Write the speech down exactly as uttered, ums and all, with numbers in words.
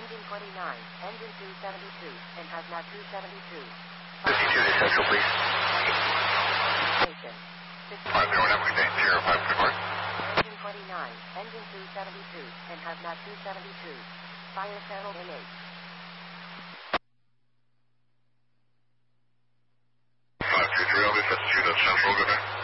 Engine twenty-nine, engine two seventy-two, and hazmat two seventy-two. fifty-two to Central, please. Station. five zero one, maintain zero five report. Engine twenty-nine, engine two seventy-two, and hazmat two seventy-two. Fire channel A eight. five two three, I'll be fifty-two to Central, good night.